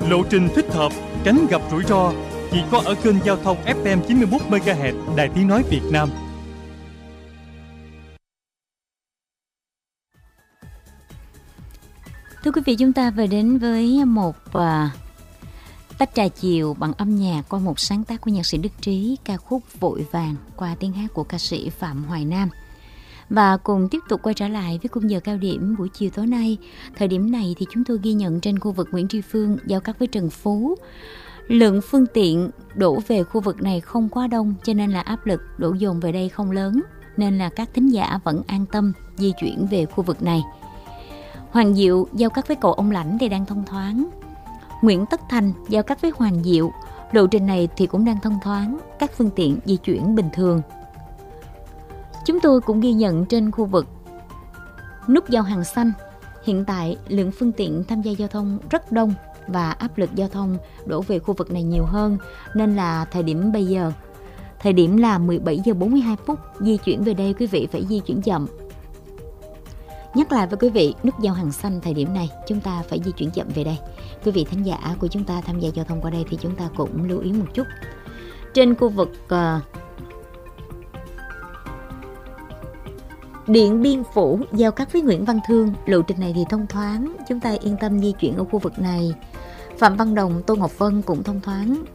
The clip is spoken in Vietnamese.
Lộ trình thích hợp, tránh gặp rủi ro chỉ có ở kênh giao thông FM 91 MHz Đài Tiếng nói Việt Nam. Thưa quý vị, chúng ta vừa đến với một tách trà chiều bằng âm nhạc qua một sáng tác của nhạc sĩ Đức Trí, ca khúc Vội Vàng qua tiếng hát của ca sĩ Phạm Hoài Nam. Và cùng tiếp tục quay trở lại với khung giờ cao điểm buổi chiều tối nay. Thời điểm này thì chúng tôi ghi nhận trên khu vực Nguyễn Tri Phương giao cắt với Trần Phú, lượng phương tiện đổ về khu vực này không quá đông, cho nên là áp lực đổ dồn về đây không lớn, nên là các thính giả vẫn an tâm di chuyển về khu vực này. Hoàng Diệu giao cắt với cầu Ông Lãnh thì đang thông thoáng. Nguyễn Tất Thành giao cắt với Hoàng Diệu, lộ trình này thì cũng đang thông thoáng, các phương tiện di chuyển bình thường. Chúng tôi cũng ghi nhận trên khu vực nút giao Hàng Xanh, hiện tại lượng phương tiện tham gia giao thông rất đông và áp lực giao thông đổ về khu vực này nhiều hơn, nên là thời điểm bây giờ, thời điểm là 17 giờ 42 phút, di chuyển về đây quý vị phải di chuyển chậm. Nhắc lại với quý vị, nút giao Hàng Xanh thời điểm này chúng ta phải di chuyển chậm về đây. Quý vị thính giả của chúng ta tham gia giao thông qua đây thì chúng ta cũng lưu ý một chút. Trên khu vực Điện Biên Phủ giao cắt với Nguyễn Văn Thương, lộ trình này thì thông thoáng, chúng ta yên tâm di chuyển ở khu vực này. Phạm Văn Đồng, Tô Ngọc Vân cũng thông thoáng,